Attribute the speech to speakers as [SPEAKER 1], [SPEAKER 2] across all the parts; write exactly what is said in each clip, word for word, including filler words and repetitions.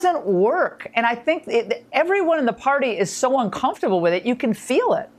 [SPEAKER 1] doesn't work. And I think it, everyone in the party is so uncomfortable with it. You can feel it.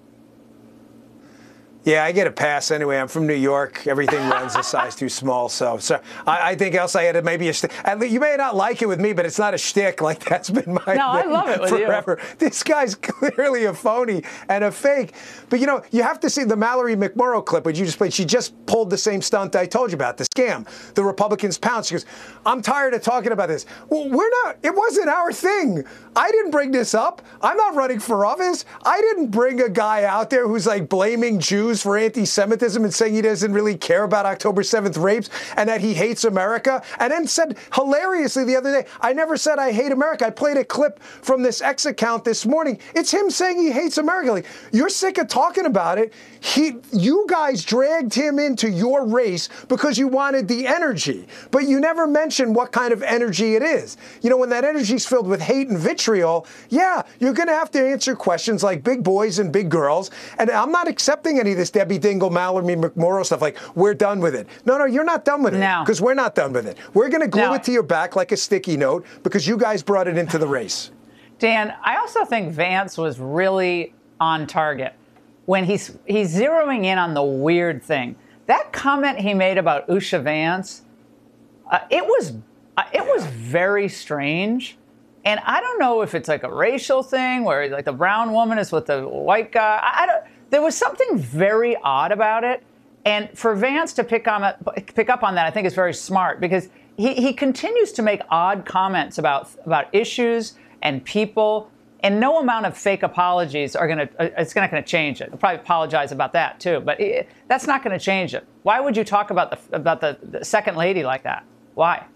[SPEAKER 2] Yeah, I get a pass anyway. I'm from New York. Everything runs a size too small. So, so I, I think else I had maybe a shtick. You may not like it with me, but it's not a shtick. Like that's been my
[SPEAKER 1] no, I love it with
[SPEAKER 2] forever.
[SPEAKER 1] You.
[SPEAKER 2] This guy's clearly a phony and a fake. But you know, you have to see the Mallory McMorrow clip which you just played. She just pulled the same stunt I told you about, the scam. The Republicans pounced. She goes, "I'm tired of talking about this." Well, we're not. It wasn't our thing. I didn't bring this up. I'm not running for office. I didn't bring a guy out there who's like blaming Jews for anti-Semitism and saying he doesn't really care about October seventh rapes and that he hates America. And then said hilariously the other day, I never said I hate America. I played a clip from this X account this morning. It's him saying he hates America. Like, you're sick of talking about it. He, you guys dragged him into your race because you wanted the energy, but you never mentioned what kind of energy it is. You know, when that energy is filled with hate and vitriol, yeah, you're going to have to answer questions like big boys and big girls. And I'm not accepting any of this Debbie Dingle, Mallory McMorrow stuff like we're done with it. No, no, you're not done with it
[SPEAKER 1] no.
[SPEAKER 2] because we're not done with it. We're going to glue
[SPEAKER 1] no.
[SPEAKER 2] it to your back like a sticky note because you guys brought it into the race.
[SPEAKER 1] Dan, I also think Vance was really on target when he's he's zeroing in on the weird thing. That comment he made about Usha Vance, uh, it was uh, it was very strange. And I don't know if it's like a racial thing where like the brown woman is with the white guy. I, I don't. There was something very odd about it. And for Vance to pick on it, pick up on that, I think is very smart because he, he continues to make odd comments about about issues and people. And no amount of fake apologies are going to, it's not going to change it. He'll probably apologize about that, too. But it, that's not going to change it. Why would you talk about the about the, the second lady like that? Why?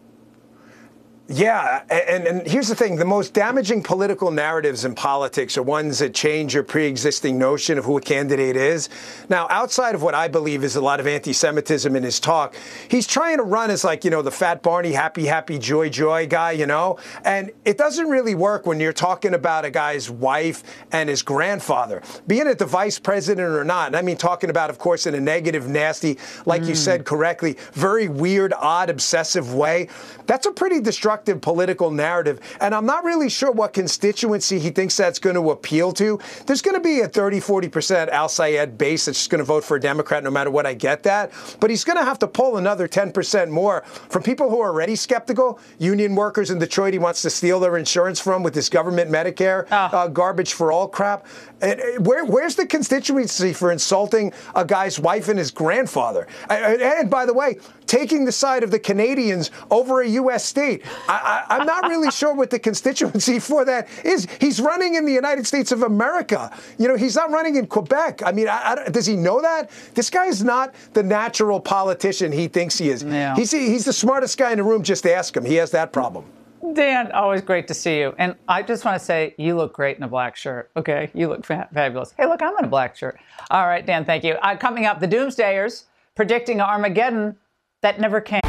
[SPEAKER 2] Yeah, and, and here's the thing. The most damaging political narratives in politics are ones that change your pre-existing notion of who a candidate is. Now, outside of what I believe is a lot of anti-Semitism in his talk, he's trying to run as like, you know, the fat Barney, happy, happy, joy, joy guy, you know, and it doesn't really work when you're talking about a guy's wife and his grandfather, being it the vice president or not. And I mean, talking about, of course, in a negative, nasty, like mm. you said correctly, very weird, odd, obsessive way. That's a pretty destructive political narrative, and I'm not really sure what constituency he thinks that's going to appeal to. There's going to be a thirty, forty percent Al Sayed base that's just going to vote for a Democrat no matter what. I get that, but he's going to have to pull another ten percent more from people who are already skeptical, union workers in Detroit he wants to steal their insurance from with this government Medicare oh. uh, garbage for all crap. And where, where's the constituency for insulting a guy's wife and his grandfather? And, and by the way, taking the side of the Canadians over a U S state. I, I, I'm not really sure what the constituency for that is. He's running in the United States of America. You know, he's not running in Quebec. I mean, I, I, does he know that? This guy is not the natural politician he thinks he is. Yeah. He's, he's the smartest guy in the room. Just ask him. He has that problem.
[SPEAKER 1] Dan, always great to see you. And I just want to say, you look great in a black shirt. Okay, you look fa fabulous. Hey, look, I'm in a black shirt. All right, Dan, thank you. Uh, coming up, the Doomsdayers predicting Armageddon that never came.